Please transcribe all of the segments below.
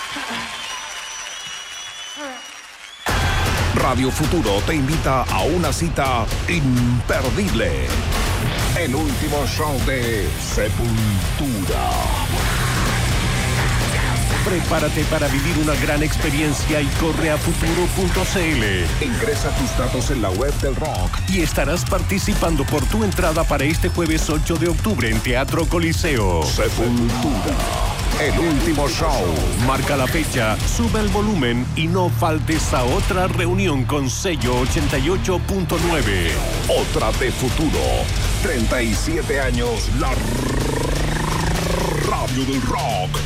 Radio Futuro te invita a una cita imperdible. El último show de Sepultura. Prepárate para vivir una gran experiencia y corre a futuro.cl. Ingresa tus datos en la web del rock y estarás participando por tu entrada para este jueves 8 de octubre en Teatro Coliseo. Sepultura. El último show. Marca la fecha, sube el volumen y no faltes a otra reunión con sello 88.9. Otra de futuro. 37 años, la radio del rock.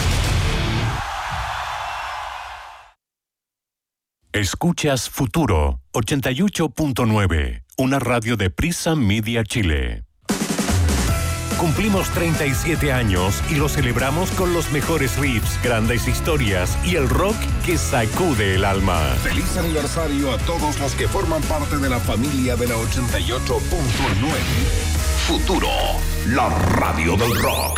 Escuchas Futuro 88.9, una radio de Prisa Media Chile. Cumplimos 37 años y lo celebramos con los mejores riffs, grandes historias y el rock que sacude el alma. Feliz aniversario a todos los que forman parte de la familia de la 88.9. Futuro, la radio del rock.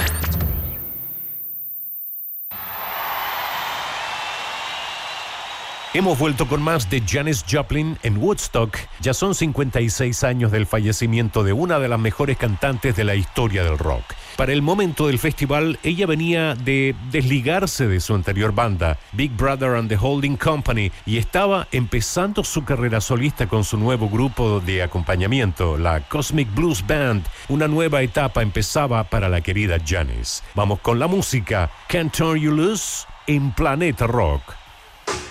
Hemos vuelto con más de Janis Joplin en Woodstock. Ya son 56 años del fallecimiento de una de las mejores cantantes de la historia del rock. Para el momento del festival, ella venía de desligarse de su anterior banda, Big Brother and the Holding Company, y estaba empezando su carrera solista con su nuevo grupo de acompañamiento, la Cosmic Blues Band. Una nueva etapa empezaba para la querida Janis. Vamos con la música. Can't Turn You Loose en Planeta Rock.